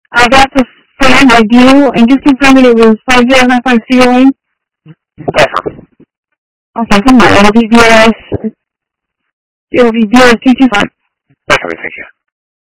I got the plan by you, and just confirm that it was 50950. Confirm. Okay, come on, it'll be BS 225. Definitely, thank you.